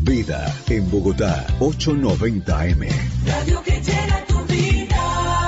Vida en Bogotá, 890 AM. Radio que llena tu vida.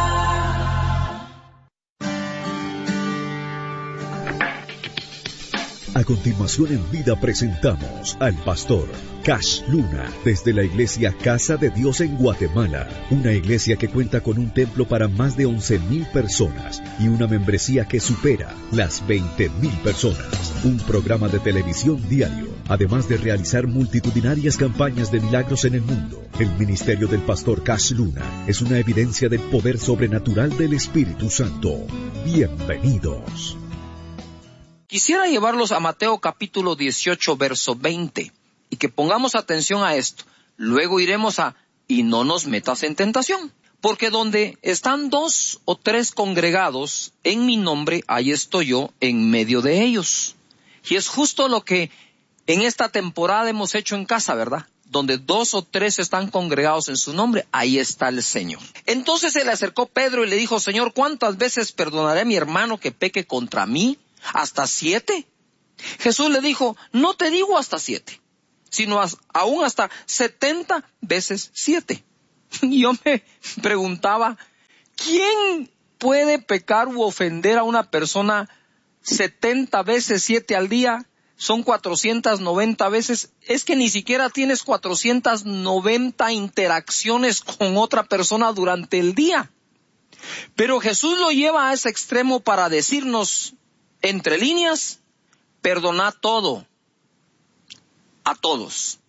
A continuación en Vida presentamos al pastor Cash Luna desde la iglesia Casa de Dios en Guatemala, una iglesia que cuenta con un templo para más de 11,000 personas y una membresía que supera las 20,000 personas, un programa de televisión diario, además de realizar multitudinarias campañas de milagros en el mundo. El ministerio del pastor Cash Luna es una evidencia del poder sobrenatural del Espíritu Santo. Bienvenidos. Quisiera llevarlos a Mateo capítulo 18, verso 20, y que pongamos atención a esto. Luego iremos a, y no nos metas en tentación. Porque donde están 2 o 3 congregados en mi nombre, ahí estoy yo en medio de ellos. Y es justo lo que en esta temporada hemos hecho en casa, ¿verdad? Donde 2 o 3 están congregados en su nombre, ahí está el Señor. Entonces se le acercó Pedro y le dijo, Señor, ¿cuántas veces perdonaré a mi hermano que peque contra mí? ¿Hasta 7? Jesús le dijo, no te digo hasta 7, sino aún hasta 70 veces 7. Y yo me preguntaba, ¿quién puede pecar u ofender a una persona 70 veces 7 al día? Son 490 veces. Es que ni siquiera tienes 490 interacciones con otra persona durante el día. Pero Jesús lo lleva a ese extremo para decirnos, entre líneas, perdonad todo, a todos.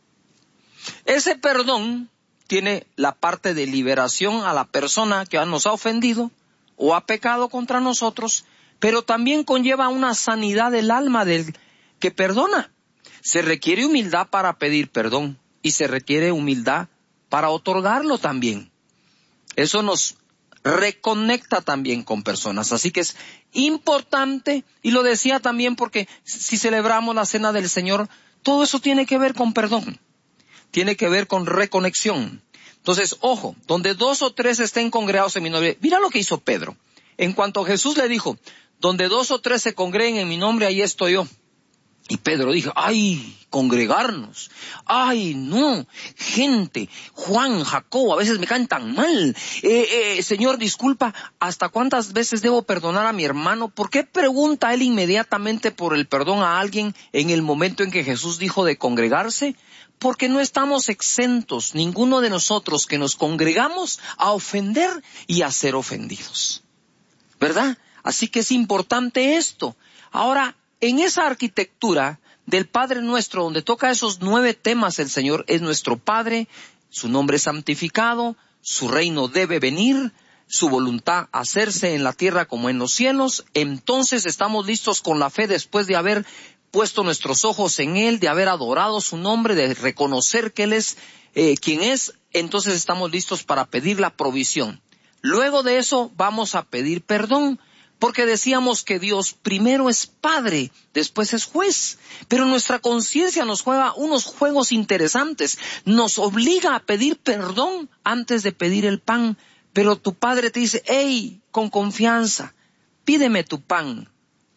Ese perdón tiene la parte de liberación a la persona que nos ha ofendido o ha pecado contra nosotros, pero también conlleva una sanidad del alma del que perdona. Se requiere humildad para pedir perdón y se requiere humildad para otorgarlo también. Eso nos reconecta también con personas. Así que es importante, y lo decía también porque si celebramos la cena del Señor, todo eso tiene que ver con perdón, tiene que ver con reconexión. Entonces, ojo, donde 2 o 3 estén congregados en mi nombre, mira lo que hizo Pedro. En cuanto Jesús le dijo, donde 2 o 3 se congreguen en mi nombre, ahí estoy yo. Y Pedro dijo, ay, congregarnos, ay, no, gente, Juan, Jacobo, a veces me caen tan mal, Señor, disculpa, ¿hasta cuántas veces debo perdonar a mi hermano? ¿Por qué pregunta él inmediatamente por el perdón a alguien en el momento en que Jesús dijo de congregarse? Porque no estamos exentos, ninguno de nosotros que nos congregamos, a ofender y a ser ofendidos, ¿verdad? Así que es importante esto. Ahora, en esa arquitectura del Padre Nuestro, donde toca esos 9 temas, el Señor es nuestro Padre, su nombre es santificado, su reino debe venir, su voluntad hacerse en la tierra como en los cielos. Entonces estamos listos con la fe después de haber puesto nuestros ojos en Él, de haber adorado su nombre, de reconocer que Él es quien es. Entonces estamos listos para pedir la provisión. Luego de eso vamos a pedir perdón. Porque decíamos que Dios primero es Padre, después es juez. Pero nuestra conciencia nos juega unos juegos interesantes. Nos obliga a pedir perdón antes de pedir el pan. Pero tu Padre te dice, hey, con confianza, pídeme tu pan.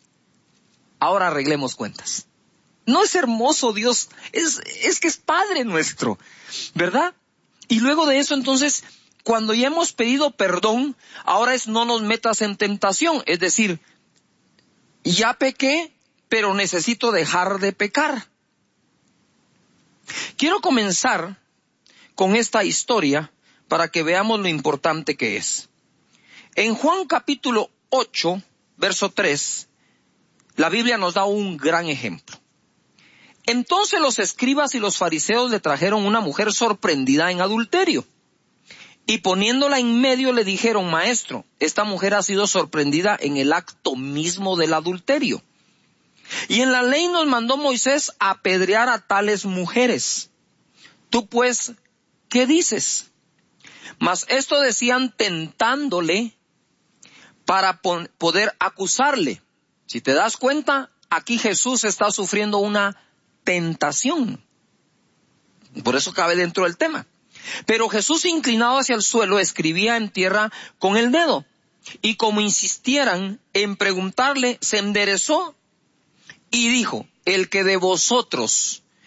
Ahora arreglemos cuentas. ¿No es hermoso Dios? Es que es Padre nuestro, ¿verdad? Y luego de eso entonces, cuando ya hemos pedido perdón, ahora es no nos metas en tentación. Es decir, ya pequé, pero necesito dejar de pecar. Quiero comenzar con esta historia para que veamos lo importante que es. En Juan capítulo 8, verso 3, la Biblia nos da un gran ejemplo. Entonces los escribas y los fariseos le trajeron una mujer sorprendida en adulterio. Y poniéndola en medio le dijeron, maestro, esta mujer ha sido sorprendida en el acto mismo del adulterio. Y en la ley nos mandó Moisés apedrear a tales mujeres. Tú pues, ¿qué dices? Mas esto decían tentándole para poder acusarle. Si te das cuenta, aquí Jesús está sufriendo una tentación. Por eso cabe dentro del tema. Pero Jesús, inclinado hacia el suelo, escribía en tierra con el dedo. Y como insistieran en preguntarle, se enderezó y dijo, el que de vosotros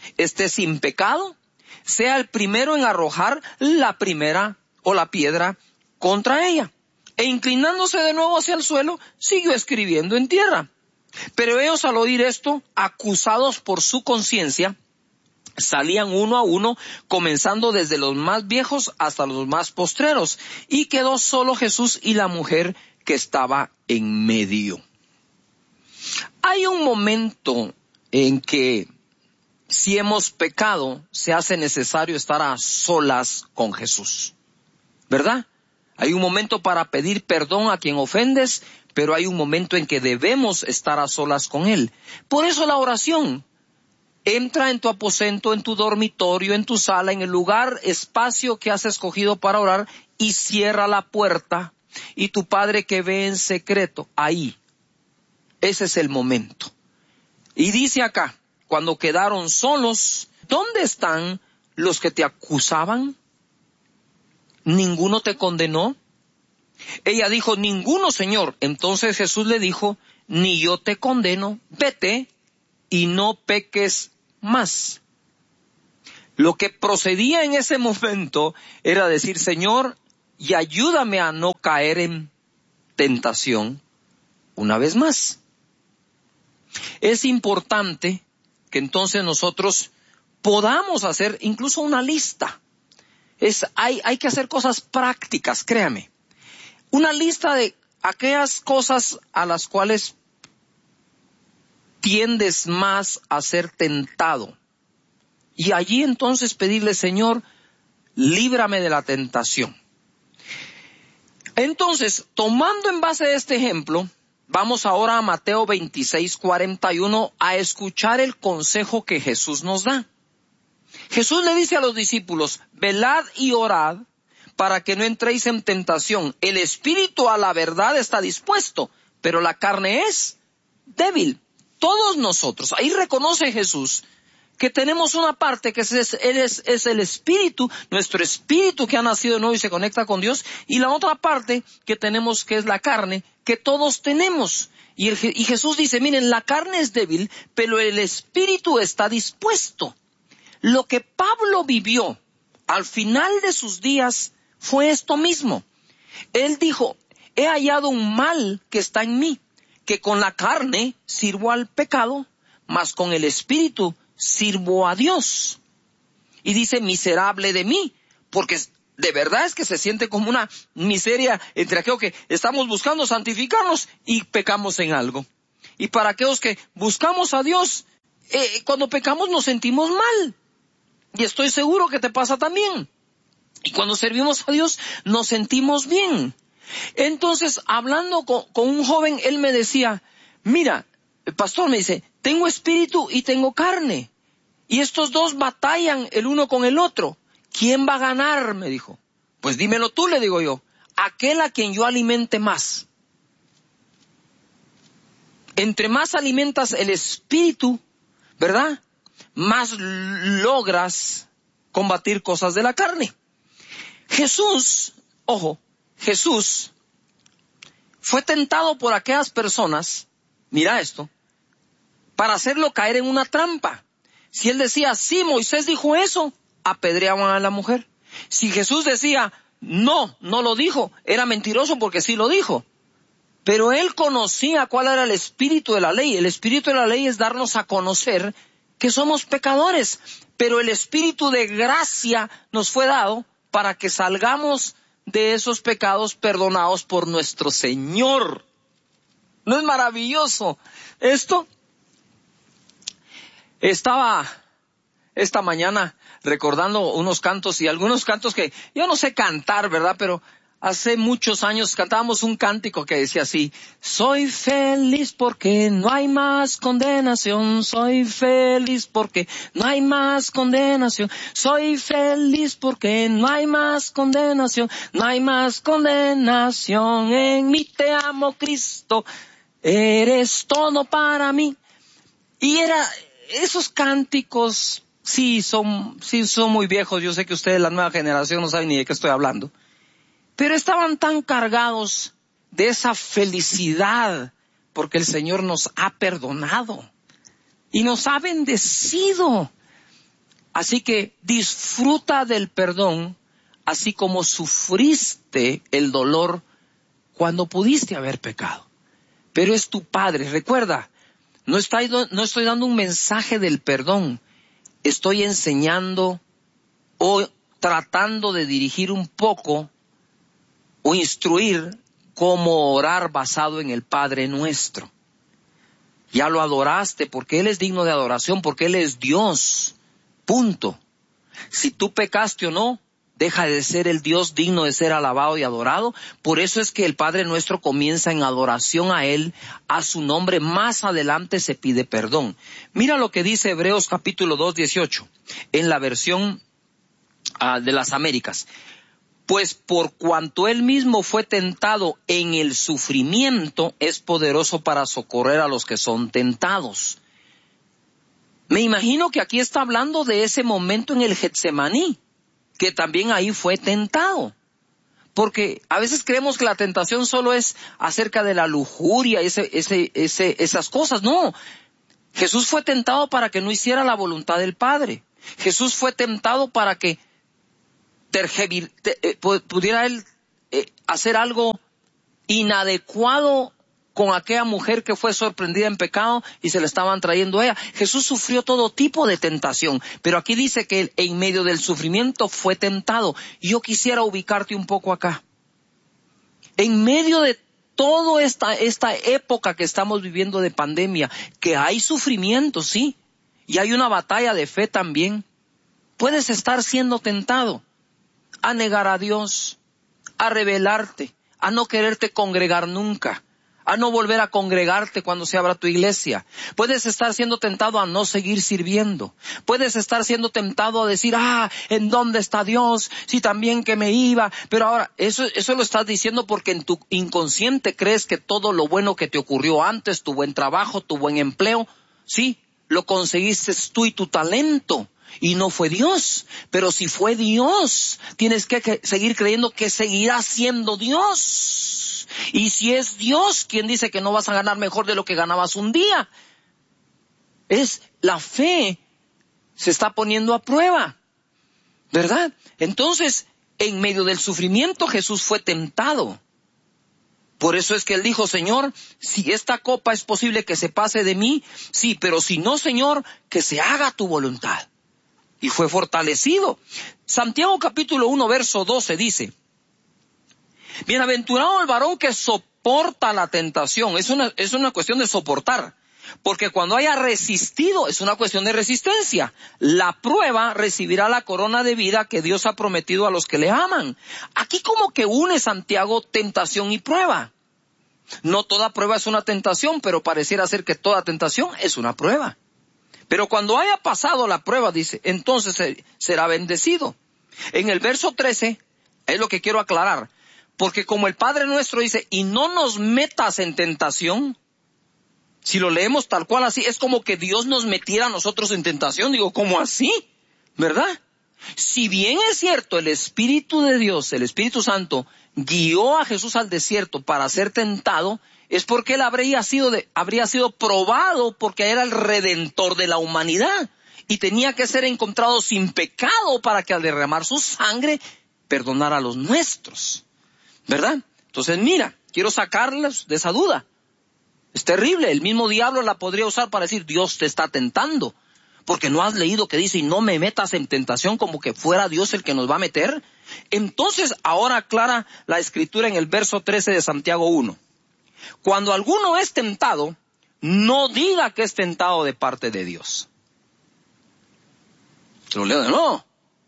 esté sin pecado, sea el primero en arrojar la primera o la piedra contra ella. E inclinándose de nuevo hacia el suelo, siguió escribiendo en tierra. Pero ellos, al oír esto, acusados por su conciencia, salían uno a uno, comenzando desde los más viejos hasta los más postreros, y quedó solo Jesús y la mujer que estaba en medio. Hay un momento en que, si hemos pecado, se hace necesario estar a solas con Jesús, ¿verdad? Hay un momento para pedir perdón a quien ofendes, pero hay un momento en que debemos estar a solas con Él. Por eso la oración: entra en tu aposento, en tu dormitorio, en tu sala, en el lugar, espacio que has escogido para orar, y cierra la puerta, y tu Padre que ve en secreto, ahí. Ese es el momento. Y dice acá, cuando quedaron solos, ¿dónde están los que te acusaban? ¿Ninguno te condenó? Ella dijo, ninguno, Señor. Entonces Jesús le dijo, ni yo te condeno, vete y no peques más. Lo que procedía en ese momento era decir, Señor, y ayúdame a no caer en tentación una vez más. Es importante que entonces nosotros podamos hacer incluso una lista. Hay que hacer cosas prácticas, créame. Una lista de aquellas cosas a las cuales tiendes más a ser tentado. Y allí entonces pedirle, Señor, líbrame de la tentación. Entonces, tomando en base de este ejemplo, vamos ahora a Mateo 26:41 a escuchar el consejo que Jesús nos da. Jesús le dice a los discípulos, velad y orad para que no entréis en tentación. El espíritu a la verdad está dispuesto, pero la carne es débil. Todos nosotros, ahí reconoce Jesús que tenemos una parte que es el espíritu, nuestro espíritu que ha nacido de nuevo y se conecta con Dios, y la otra parte que tenemos que es la carne, que todos tenemos. Y Jesús dice, miren, la carne es débil, pero el espíritu está dispuesto. Lo que Pablo vivió al final de sus días fue esto mismo. Él dijo, he hallado un mal que está en mí, que con la carne sirvo al pecado, mas con el espíritu sirvo a Dios. Y dice, miserable de mí, porque de verdad es que se siente como una miseria entre aquellos que estamos buscando santificarnos y pecamos en algo. Y para aquellos que buscamos a Dios, cuando pecamos nos sentimos mal. Y estoy seguro que te pasa también. Y cuando servimos a Dios nos sentimos bien. Entonces, hablando con un joven, él me decía, mira, el pastor me dice, tengo espíritu y tengo carne. Y estos dos batallan el uno con el otro. ¿Quién va a ganar? Me dijo. Pues dímelo tú, le digo yo. Aquel a quien yo alimente más. Entre más alimentas el espíritu, ¿verdad?, más logras combatir cosas de la carne. Jesús, ojo, Jesús fue tentado por aquellas personas, mira esto, para hacerlo caer en una trampa. Si él decía, sí, Moisés dijo eso, apedreaban a la mujer. Si Jesús decía, no lo dijo, era mentiroso porque sí lo dijo. Pero él conocía cuál era el espíritu de la ley. El espíritu de la ley es darnos a conocer que somos pecadores, pero el espíritu de gracia nos fue dado para que salgamos de esos pecados perdonados por nuestro Señor. ¿No es maravilloso esto? Estaba esta mañana recordando unos cantos y algunos cantos que yo no sé cantar, ¿verdad? Pero hace muchos años cantábamos un cántico que decía así, soy feliz porque no hay más condenación, soy feliz porque no hay más condenación, soy feliz porque no hay más condenación, no hay más condenación, en mí te amo Cristo, eres todo para mí. Y esos cánticos sí son muy viejos, yo sé que ustedes, la nueva generación, no saben ni de qué estoy hablando. Pero estaban tan cargados de esa felicidad porque el Señor nos ha perdonado y nos ha bendecido. Así que disfruta del perdón, así como sufriste el dolor cuando pudiste haber pecado. Pero es tu Padre. Recuerda, no estoy dando un mensaje del perdón. Estoy enseñando o tratando de dirigir un poco o instruir cómo orar basado en el Padre Nuestro. Ya lo adoraste porque Él es digno de adoración, porque Él es Dios. Punto. Si tú pecaste o no, deja de ser el Dios digno de ser alabado y adorado. Por eso es que el Padre Nuestro comienza en adoración a Él, a su nombre. Más adelante se pide perdón. Mira lo que dice Hebreos capítulo 2, 18, en la versión de las Américas. Pues por cuanto Él mismo fue tentado en el sufrimiento, es poderoso para socorrer a los que son tentados. Me imagino que aquí está hablando de ese momento en el Getsemaní, que también ahí fue tentado. Porque a veces creemos que la tentación solo es acerca de la lujuria, esas cosas. No, Jesús fue tentado para que no hiciera la voluntad del Padre. Jesús fue tentado para que pudiera Él hacer algo inadecuado con aquella mujer que fue sorprendida en pecado y se le estaban trayendo a ella. Jesús sufrió todo tipo de tentación, pero aquí dice que Él en medio del sufrimiento fue tentado. Y yo quisiera ubicarte un poco acá. En medio de toda esta época que estamos viviendo de pandemia, que hay sufrimiento, sí, y hay una batalla de fe también, puedes estar siendo tentado a negar a Dios, a rebelarte, a no quererte congregar nunca, a no volver a congregarte cuando se abra tu iglesia. Puedes estar siendo tentado a no seguir sirviendo. Puedes estar siendo tentado a decir, ¿en dónde está Dios? Si también que me iba. Pero ahora, eso lo estás diciendo porque en tu inconsciente crees que todo lo bueno que te ocurrió antes, tu buen trabajo, tu buen empleo, sí, lo conseguiste tú y tu talento. Y no fue Dios. Pero si fue Dios, tienes que seguir creyendo que seguirá siendo Dios. Y si es Dios, ¿quién dice que no vas a ganar mejor de lo que ganabas un día? La fe se está poniendo a prueba, ¿verdad? Entonces, en medio del sufrimiento Jesús fue tentado. Por eso es que Él dijo, Señor, si esta copa es posible que se pase de mí, sí, pero si no, Señor, que se haga tu voluntad. Y fue fortalecido. Santiago capítulo 1, verso 12 dice, bienaventurado el varón que soporta la tentación. Es una cuestión de soportar. Porque cuando haya resistido, es una cuestión de resistencia. La prueba recibirá la corona de vida que Dios ha prometido a los que le aman. Aquí como que une Santiago tentación y prueba. No toda prueba es una tentación, pero pareciera ser que toda tentación es una prueba. Pero cuando haya pasado la prueba, dice, entonces será bendecido. En el verso 13, es lo que quiero aclarar. Porque como el Padre Nuestro dice, y no nos metas en tentación, si lo leemos tal cual así, es como que Dios nos metiera a nosotros en tentación. Digo, ¿cómo así? ¿Verdad? Si bien es cierto, el Espíritu de Dios, el Espíritu Santo, guió a Jesús al desierto para ser tentado, es porque Él habría sido probado porque era el Redentor de la humanidad. Y tenía que ser encontrado sin pecado para que al derramar su sangre, perdonara a los nuestros. ¿Verdad? Entonces mira, quiero sacarles de esa duda. Es terrible, el mismo diablo la podría usar para decir, Dios te está tentando. Porque no has leído que dice, y no me metas en tentación, como que fuera Dios el que nos va a meter. Entonces ahora aclara la Escritura en el verso 13 de Santiago 1. Cuando alguno es tentado, no diga que es tentado de parte de Dios. Se lo leo de nuevo.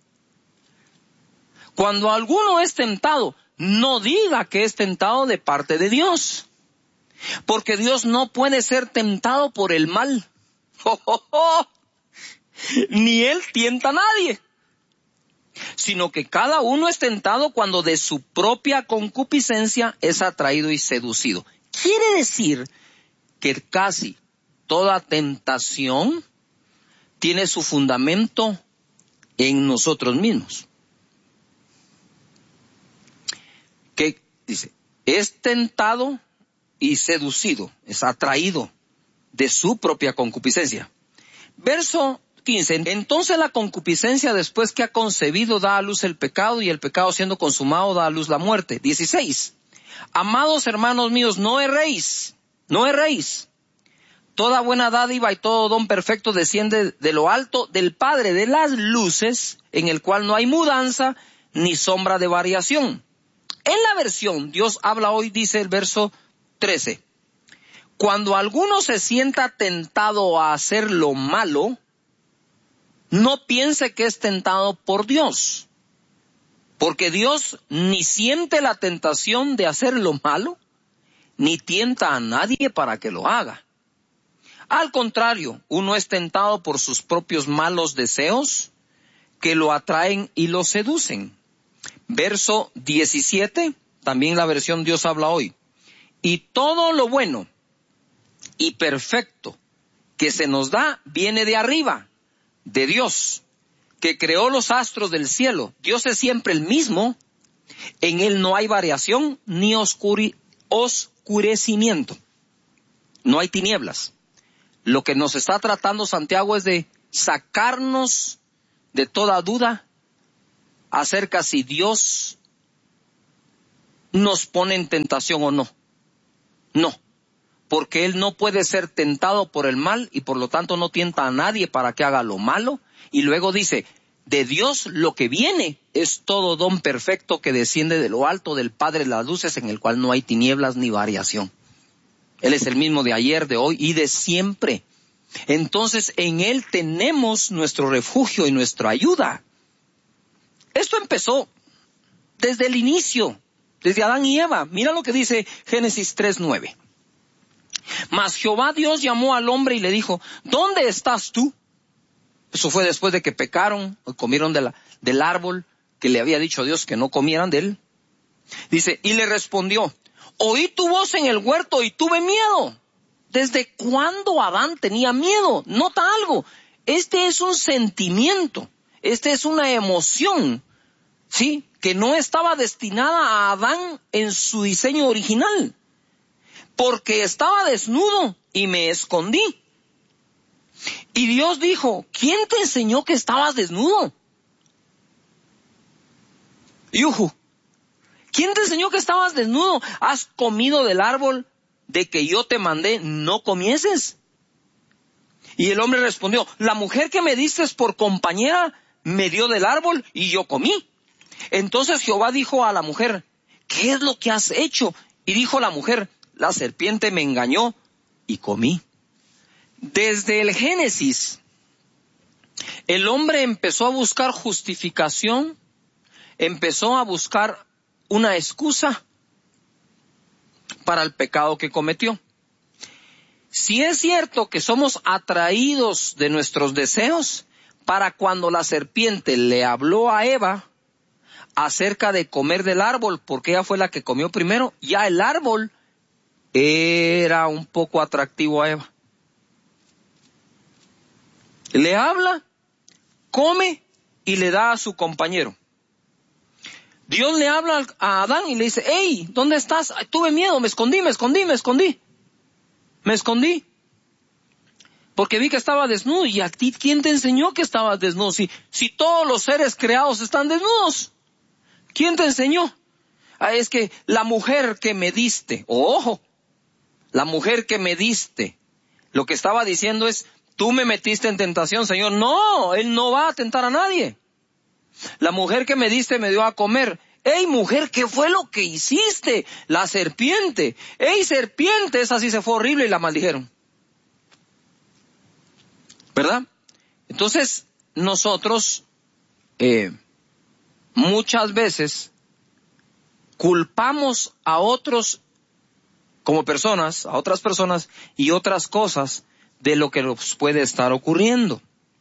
Cuando alguno es tentado, no diga que es tentado de parte de Dios. Porque Dios no puede ser tentado por el mal. Ni Él tienta a nadie. Sino que cada uno es tentado cuando de su propia concupiscencia es atraído y seducido. Quiere decir que casi toda tentación tiene su fundamento en nosotros mismos. Que dice, es tentado y seducido, es atraído de su propia concupiscencia. Verso 15. Entonces la concupiscencia, después que ha concebido, da a luz el pecado, y el pecado siendo consumado da a luz la muerte. 16. Amados hermanos míos, no erréis. Toda buena dádiva y todo don perfecto desciende de lo alto del Padre de las luces, en el cual no hay mudanza ni sombra de variación. En la versión Dios habla hoy, dice el verso 13. Cuando alguno se sienta tentado a hacer lo malo, no piense que es tentado por Dios, porque Dios ni siente la tentación de hacer lo malo, ni tienta a nadie para que lo haga. Al contrario, uno es tentado por sus propios malos deseos que lo atraen y lo seducen. Verso 17, también la versión Dios habla hoy. Y todo lo bueno y perfecto que se nos da viene de arriba, de Dios, que creó los astros del cielo. Dios es siempre el mismo, en Él no hay variación ni oscurecimiento, no hay tinieblas. Lo que nos está tratando Santiago es de sacarnos de toda duda acerca si Dios nos pone en tentación o no. No, porque Él no puede ser tentado por el mal y por lo tanto no tienta a nadie para que haga lo malo. Y luego dice, de Dios lo que viene es todo don perfecto que desciende de lo alto del Padre de las luces, en el cual no hay tinieblas ni variación. Él es el mismo de ayer, de hoy y de siempre. Entonces en Él tenemos nuestro refugio y nuestra ayuda. Esto empezó desde el inicio, desde Adán y Eva. Mira lo que dice Génesis 3:9. Mas Jehová Dios llamó al hombre y le dijo, ¿dónde estás tú? Eso fue después de que pecaron, comieron del árbol que le había dicho Dios que no comieran de él. Dice, y le respondió, oí tu voz en el huerto y tuve miedo. ¿Desde cuándo Adán tenía miedo? Nota algo, este es un sentimiento, este es una emoción, ¿sí? Que no estaba destinada a Adán en su diseño original. Porque estaba desnudo y me escondí. Y Dios dijo, ¿quién te enseñó que estabas desnudo? Yuhu, ¿quién te enseñó que estabas desnudo? ¿Has comido del árbol de que yo te mandé no comieses? Y el hombre respondió, la mujer que me diste por compañera me dio del árbol y yo comí. Entonces Jehová dijo a la mujer, ¿qué es lo que has hecho? Y dijo la mujer, la serpiente me engañó y comí. Desde el Génesis, el hombre empezó a buscar justificación, empezó a buscar una excusa para el pecado que cometió. Si es cierto que somos atraídos de nuestros deseos, para cuando la serpiente le habló a Eva acerca de comer del árbol, porque ella fue la que comió primero, ya el árbol era un poco atractivo a Eva. Le habla, come y le da a su compañero. Dios le habla a Adán y le dice, hey, ¿dónde estás? Ay, tuve miedo, me escondí. Porque vi que estaba desnudo. ¿Y a ti quién te enseñó que estabas desnudo? Si todos los seres creados están desnudos, ¿quién te enseñó? Es que la mujer que me diste, ojo, la mujer que me diste, lo que estaba diciendo es, tú me metiste en tentación, Señor. No, Él no va a tentar a nadie. La mujer que me diste me dio a comer. ¡Ey, mujer, qué fue lo que hiciste! La serpiente. ¡Ey, serpiente! Esa sí se fue horrible y la maldijeron. ¿Verdad? Entonces, nosotros muchas veces culpamos a otros como personas, a otras personas y otras cosas de lo que nos puede estar ocurriendo.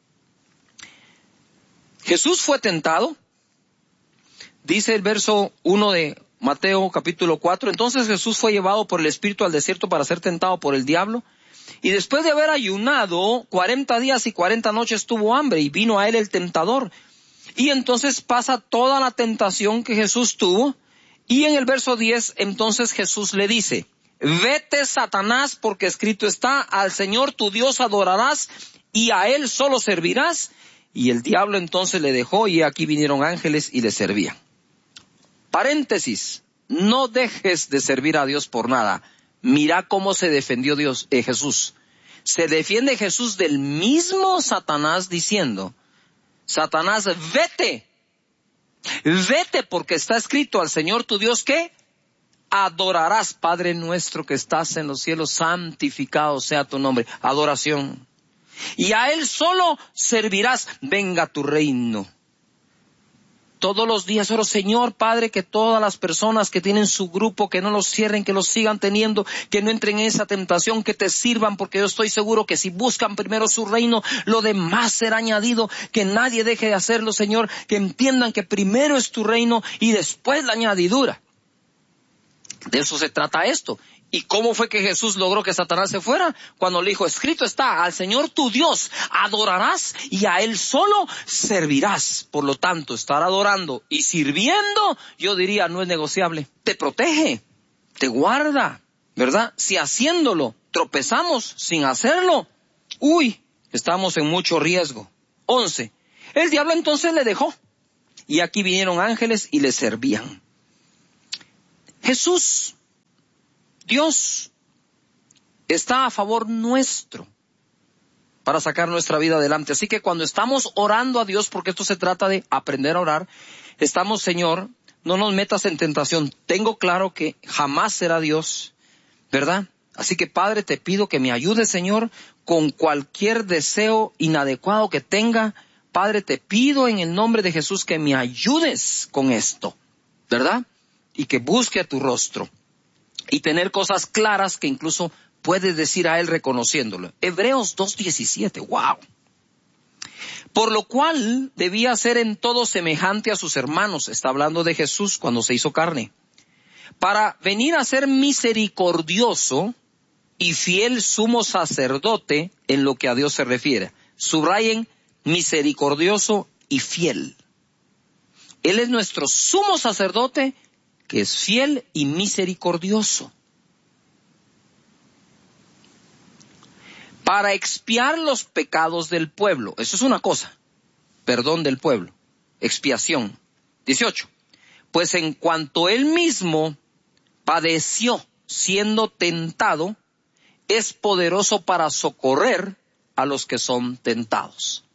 Jesús fue tentado, dice el verso 1 de Mateo capítulo 4, entonces Jesús fue llevado por el Espíritu al desierto para ser tentado por el diablo, y después de haber ayunado 40 días y 40 noches tuvo hambre, y vino a él el tentador, y entonces pasa toda la tentación que Jesús tuvo, y en el verso 10, entonces Jesús le dice, vete Satanás, porque escrito está, al Señor tu Dios adorarás, y a él solo servirás. Y el diablo entonces le dejó, y aquí vinieron ángeles y le servían. Paréntesis, no dejes de servir a Dios por nada. Mira cómo se defendió Jesús. Se defiende Jesús del mismo Satanás diciendo, Satanás, vete, porque está escrito al Señor tu Dios que adorarás. Padre nuestro que estás en los cielos, santificado sea tu nombre. Adoración. Y a él solo servirás. Venga tu reino. Todos los días oro, Señor Padre, que todas las personas que tienen su grupo, que no los cierren, que los sigan teniendo, que no entren en esa tentación, que te sirvan, porque yo estoy seguro que si buscan primero su reino, lo demás será añadido. Que nadie deje de hacerlo, Señor, que entiendan que primero es tu reino y después la añadidura. De eso se trata esto. ¿Y cómo fue que Jesús logró que Satanás se fuera? Cuando le dijo, escrito está, al Señor tu Dios adorarás y a él solo servirás. Por lo tanto, estar adorando y sirviendo, yo diría, no es negociable. Te protege, te guarda, ¿verdad? Si haciéndolo tropezamos sin hacerlo, estamos en mucho riesgo. 11. El diablo entonces le dejó, y aquí vinieron ángeles y le servían. Jesús, Dios, está a favor nuestro para sacar nuestra vida adelante. Así que cuando estamos orando a Dios, porque esto se trata de aprender a orar, estamos, Señor, no nos metas en tentación. Tengo claro que jamás será Dios, ¿verdad? Así que, Padre, te pido que me ayudes, Señor, con cualquier deseo inadecuado que tenga. Padre, te pido en el nombre de Jesús que me ayudes con esto, ¿verdad? Y que busque a tu rostro. Y tener cosas claras que incluso puedes decir a él reconociéndolo. Hebreos 2:17, wow. Por lo cual debía ser en todo semejante a sus hermanos. Está hablando de Jesús cuando se hizo carne. Para venir a ser misericordioso y fiel sumo sacerdote en lo que a Dios se refiere. Subrayen, misericordioso y fiel. Él es nuestro sumo sacerdote que es fiel y misericordioso. Para expiar los pecados del pueblo. Eso es una cosa. Perdón del pueblo. Expiación. 18. Pues en cuanto él mismo padeció siendo tentado, es poderoso para socorrer a los que son tentados.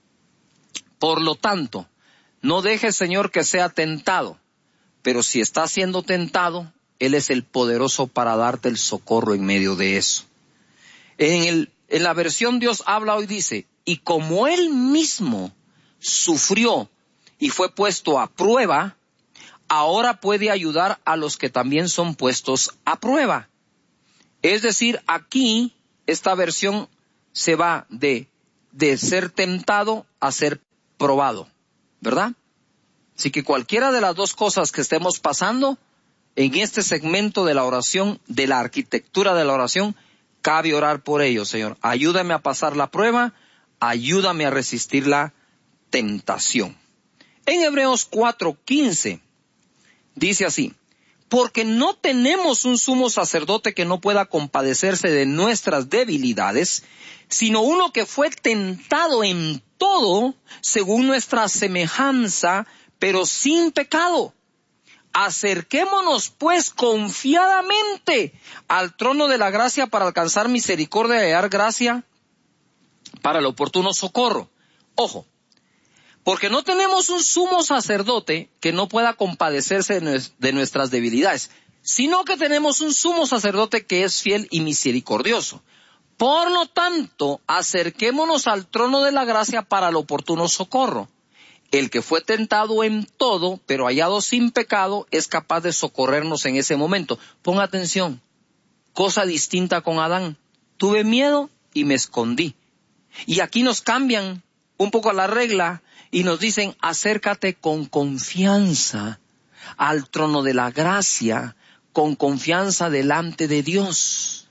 Por lo tanto, no dejes, Señor, que sea tentado. Pero si está siendo tentado, Él es el poderoso para darte el socorro en medio de eso. En la versión Dios habla hoy dice, y como Él mismo sufrió y fue puesto a prueba, ahora puede ayudar a los que también son puestos a prueba. Es decir, aquí esta versión se va de ser tentado a ser probado, ¿verdad? Así que cualquiera de las dos cosas que estemos pasando en este segmento de la oración, de la arquitectura de la oración, cabe orar por ello, Señor. Ayúdame a pasar la prueba, ayúdame a resistir la tentación. En Hebreos 4:15 dice así, porque no tenemos un sumo sacerdote que no pueda compadecerse de nuestras debilidades, sino uno que fue tentado en todo según nuestra semejanza, pero sin pecado. Acerquémonos pues confiadamente al trono de la gracia para alcanzar misericordia y hallar gracia para el oportuno socorro. Ojo, porque no tenemos un sumo sacerdote que no pueda compadecerse de nuestras debilidades, sino que tenemos un sumo sacerdote que es fiel y misericordioso. Por lo tanto, acerquémonos al trono de la gracia para el oportuno socorro. El que fue tentado en todo, pero hallado sin pecado, es capaz de socorrernos en ese momento. Ponga atención, cosa distinta con Adán. Tuve miedo y me escondí. Y aquí nos cambian un poco la regla y nos dicen, acércate con confianza al trono de la gracia, con confianza delante de Dios.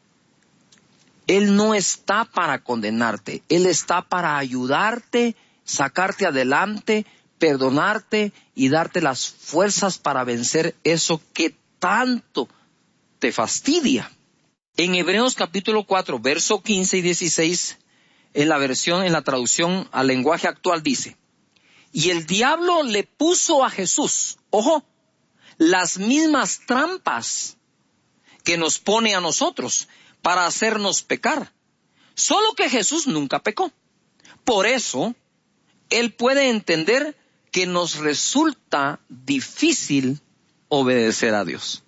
Él no está para condenarte, Él está para ayudarte, sacarte adelante, perdonarte y darte las fuerzas para vencer eso que tanto te fastidia. En Hebreos capítulo 4, verso 15 y 16, en la traducción al lenguaje actual dice, y el diablo le puso a Jesús, ojo, las mismas trampas que nos pone a nosotros para hacernos pecar. Solo que Jesús nunca pecó. Por eso, Él puede entender que nos resulta difícil obedecer a Dios.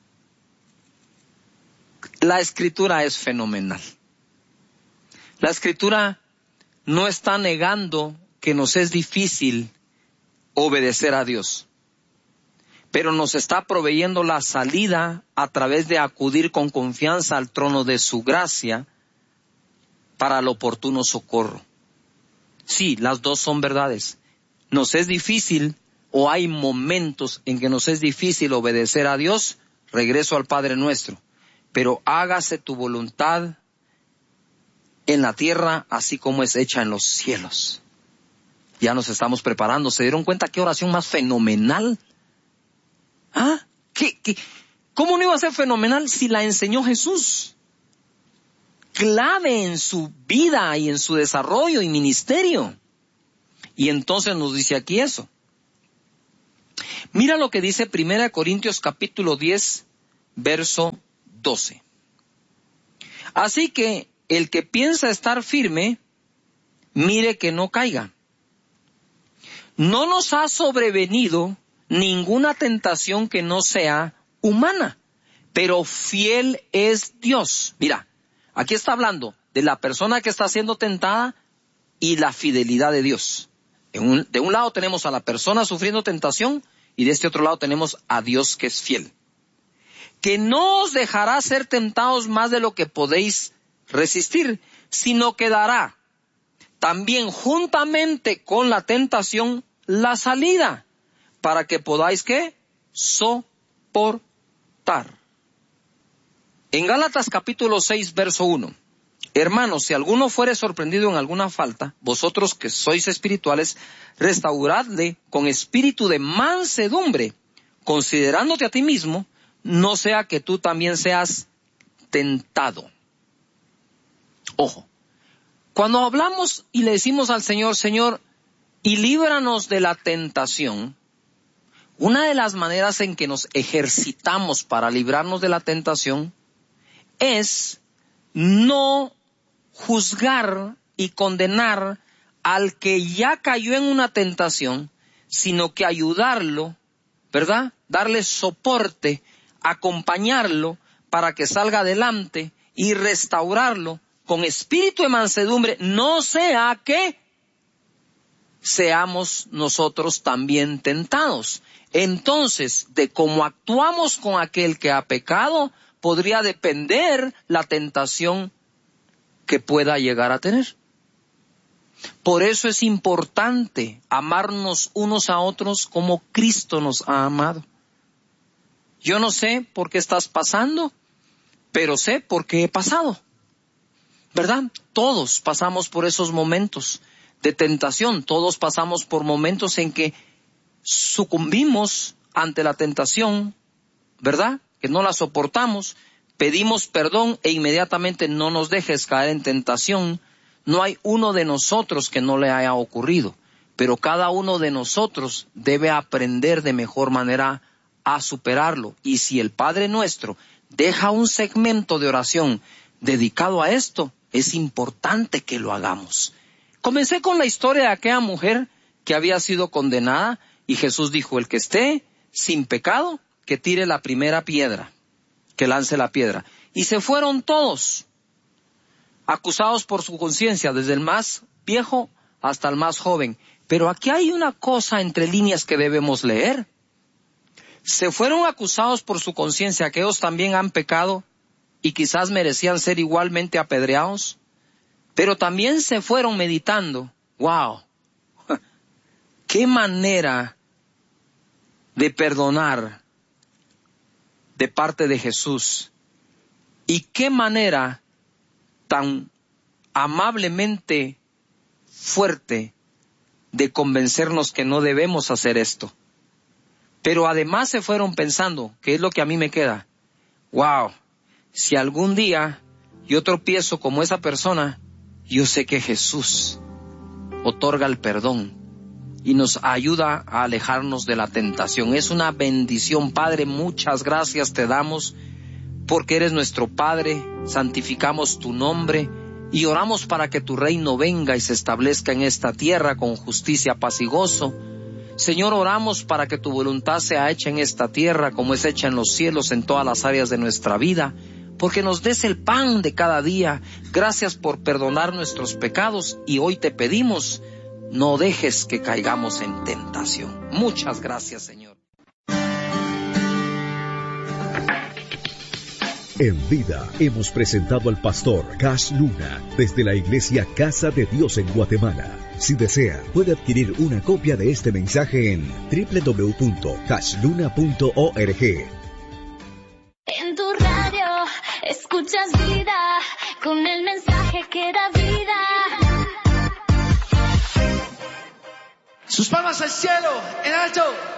La Escritura es fenomenal. La Escritura no está negando que nos es difícil obedecer a Dios, pero nos está proveyendo la salida a través de acudir con confianza al trono de su gracia para el oportuno socorro. Sí, las dos son verdades. Nos es difícil, o hay momentos en que nos es difícil obedecer a Dios, regreso al Padre Nuestro, pero hágase tu voluntad en la tierra así como es hecha en los cielos. Ya nos estamos preparando. ¿Se dieron cuenta qué oración más fenomenal? ¿Ah? ¿Cómo no iba a ser fenomenal si la enseñó Jesús? Clave en su vida y en su desarrollo y ministerio. Y entonces nos dice aquí eso. Mira lo que dice 1 Corintios capítulo 10, verso 12. Así que el que piensa estar firme, mire que no caiga. No nos ha sobrevenido ninguna tentación que no sea humana, pero fiel es Dios. Mira, aquí está hablando de la persona que está siendo tentada y la fidelidad de Dios. De un lado tenemos a la persona sufriendo tentación y de este otro lado tenemos a Dios que es fiel. Que no os dejará ser tentados más de lo que podéis resistir, sino que dará también juntamente con la tentación la salida, para que podáis, ¿qué? Soportar. En Gálatas capítulo 6, verso 1. Hermanos, si alguno fuere sorprendido en alguna falta, vosotros que sois espirituales, restauradle con espíritu de mansedumbre, considerándote a ti mismo, no sea que tú también seas tentado. Ojo, cuando hablamos y le decimos al Señor, Señor, y líbranos de la tentación, una de las maneras en que nos ejercitamos para librarnos de la tentación es no juzgar y condenar al que ya cayó en una tentación, sino que ayudarlo, ¿verdad? Darle soporte, acompañarlo para que salga adelante y restaurarlo con espíritu de mansedumbre, no sea que seamos nosotros también tentados. Entonces, de cómo actuamos con aquel que ha pecado, podría depender la tentación que pueda llegar a tener. Por eso es importante amarnos unos a otros como Cristo nos ha amado. Yo no sé por qué estás pasando, pero sé por qué he pasado. ¿Verdad? Todos pasamos por esos momentos de tentación. Todos pasamos por momentos en que sucumbimos ante la tentación, ¿verdad? Que no la soportamos, pedimos perdón e inmediatamente no nos dejes caer en tentación. No hay uno de nosotros que no le haya ocurrido, pero cada uno de nosotros debe aprender de mejor manera a superarlo. Y si el Padre Nuestro deja un segmento de oración dedicado a esto, es importante que lo hagamos. Comencé con la historia de aquella mujer que había sido condenada y Jesús dijo, el que esté sin pecado, que tire la primera piedra, que lance la piedra. Y se fueron todos, acusados por su conciencia, desde el más viejo hasta el más joven. Pero aquí hay una cosa entre líneas que debemos leer. Se fueron acusados por su conciencia, que ellos también han pecado y quizás merecían ser igualmente apedreados, pero también se fueron meditando, wow, qué manera de perdonar de parte de Jesús y qué manera tan amablemente fuerte de convencernos que no debemos hacer esto. Pero además se fueron pensando, ¿qué es lo que a mí me queda? Wow, si algún día yo tropiezo como esa persona, Yo sé que Jesús otorga el perdón y nos ayuda a alejarnos de la tentación. Es una bendición, Padre. Muchas gracias te damos porque eres nuestro Padre. Santificamos tu nombre y oramos para que tu reino venga y se establezca en esta tierra con justicia, paz y gozo. Señor, oramos para que tu voluntad sea hecha en esta tierra como es hecha en los cielos, en todas las áreas de nuestra vida, porque nos des el pan de cada día. Gracias por perdonar nuestros pecados y hoy te pedimos, no dejes que caigamos en tentación. Muchas gracias, Señor. En vida hemos presentado al pastor Cash Luna desde la iglesia Casa de Dios en Guatemala. Si desea, puede adquirir una copia de este mensaje en www.cashluna.org. En tu radio escuchas vida, con el mensaje que da vida. Sus palmas al cielo, en alto.